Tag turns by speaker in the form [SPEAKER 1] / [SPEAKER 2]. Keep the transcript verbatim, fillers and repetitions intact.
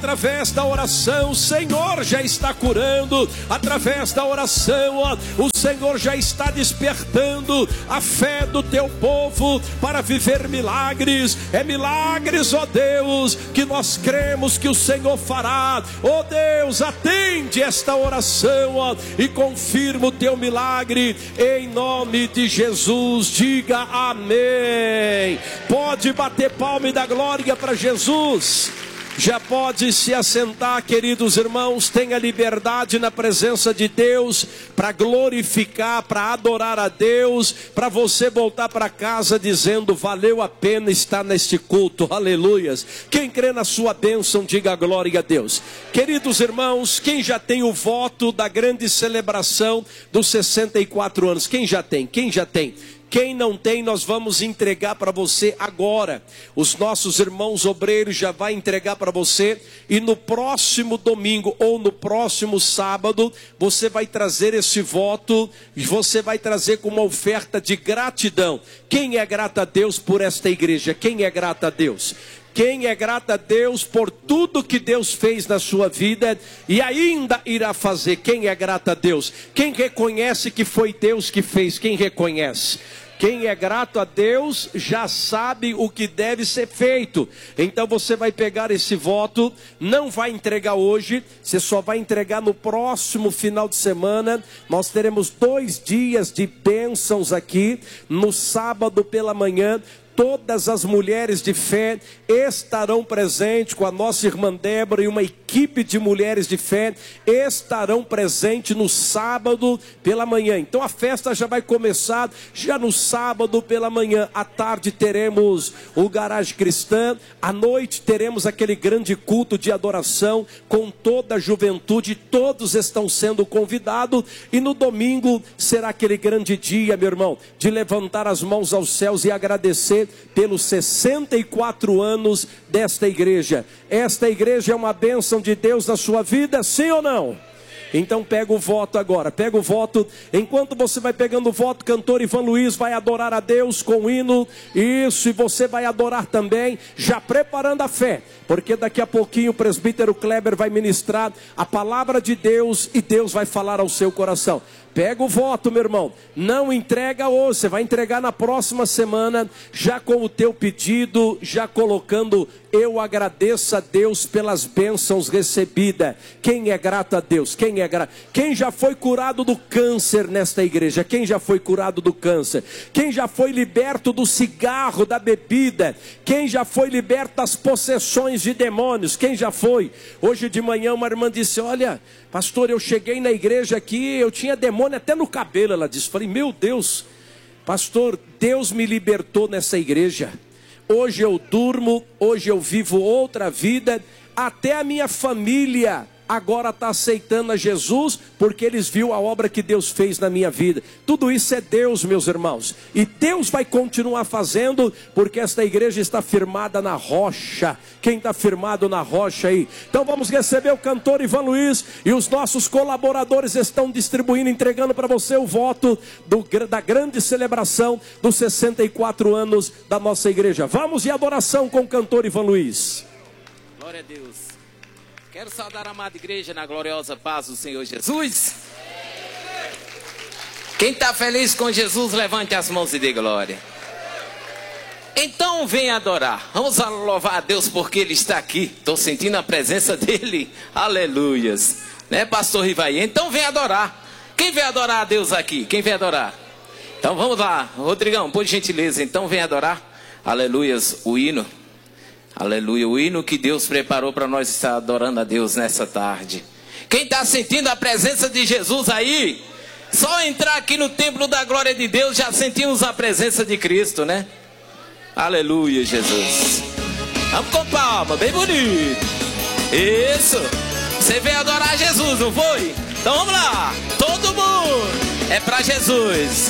[SPEAKER 1] Através da oração, o Senhor já está curando. Através da oração, ó, o Senhor já está despertando a fé do teu povo para viver milagres. É milagres, ó Deus, que nós cremos que o Senhor fará. Ó Deus, atende esta oração, ó, e confirma o teu milagre em nome de Jesus. Diga amém. Pode bater palma e dar glória para Jesus. Já pode se assentar, queridos irmãos. Tenha liberdade na presença de Deus para glorificar, para adorar a Deus, para você voltar para casa dizendo: valeu a pena estar neste culto, aleluias. Quem crê na sua bênção, diga glória a Deus. Queridos irmãos, quem já tem o voto da grande celebração dos sessenta e quatro anos? Quem já tem? Quem já tem? Quem não tem, nós vamos entregar para você agora. Os nossos irmãos obreiros já vai entregar para você. E no próximo domingo ou no próximo sábado, você vai trazer esse voto. E você vai trazer com uma oferta de gratidão. Quem é grato a Deus por esta igreja? Quem é grato a Deus? Quem é grato a Deus por tudo que Deus fez na sua vida e ainda irá fazer? Quem é grato a Deus? Quem reconhece que foi Deus que fez? Quem reconhece? Quem é grato a Deus já sabe o que deve ser feito. Então você vai pegar esse voto, não vai entregar hoje, você só vai entregar no próximo final de semana. Nós teremos dois dias de bênçãos aqui. No sábado pela manhã, todas as mulheres de fé estarão presentes com a nossa irmã Débora e uma equipe de mulheres de fé estarão presentes no sábado pela manhã. Então a festa já vai começar já no sábado pela manhã. À tarde teremos o Garagem Cristã, à noite teremos aquele grande culto de adoração com toda a juventude, todos estão sendo convidados. E no domingo será aquele grande dia, meu irmão, de levantar as mãos aos céus e agradecer pelos sessenta e quatro anos desta igreja. Esta igreja é uma bênção de Deus na sua vida, sim ou não? Então pega o voto agora, pega o voto. Enquanto você vai pegando o voto, cantor Ivan Luiz vai adorar a Deus com o hino. Isso, e você vai adorar também, já preparando a fé, porque daqui a pouquinho o presbítero Kleber vai ministrar a palavra de Deus e Deus vai falar ao seu coração. Pega o voto, meu irmão, não entrega hoje, você vai entregar na próxima semana, já com o teu pedido, já colocando: eu agradeço a Deus pelas bênçãos recebidas. Quem é grato a Deus? Quem é grato? Quem já foi curado do câncer nesta igreja? Quem já foi curado do câncer? Quem já foi liberto do cigarro, da bebida? Quem já foi liberto das possessões de demônios? Quem já foi? Hoje de manhã uma irmã disse: olha, pastor, eu cheguei na igreja aqui, eu tinha demônio até no cabelo, ela disse. Falei: meu Deus, pastor, Deus me libertou nessa igreja. Hoje eu durmo, hoje eu vivo outra vida, até a minha família agora está aceitando a Jesus, porque eles viram a obra que Deus fez na minha vida. Tudo isso é Deus, meus irmãos, e Deus vai continuar fazendo, porque esta igreja está firmada na rocha. Quem está firmado na rocha aí? Então vamos receber o cantor Ivan Luiz, e os nossos colaboradores estão distribuindo, entregando para você o voto do, da grande celebração dos sessenta e quatro anos da nossa igreja. Vamos de adoração com o cantor Ivan Luiz.
[SPEAKER 2] Glória a Deus. Quero saudar a amada igreja na gloriosa paz do Senhor Jesus. Quem está feliz com Jesus, levante as mãos e dê glória. Então venha adorar. Vamos louvar a Deus porque Ele está aqui. Estou sentindo a presença dEle. Aleluias. Né, pastor Rivaí? Então venha adorar. Quem vem adorar a Deus aqui? Quem vem adorar? Então vamos lá. Rodrigão, por gentileza. Então venha adorar. Aleluias. O hino. Aleluia, o hino que Deus preparou para nós estar adorando a Deus nessa tarde. Quem está sentindo a presença de Jesus aí? Só entrar aqui no templo da glória de Deus, já sentimos a presença de Cristo, né? Aleluia, Jesus. Vamos com palma, bem bonito. Isso. Você veio adorar Jesus, não foi? Então vamos lá. Todo mundo. É para Jesus.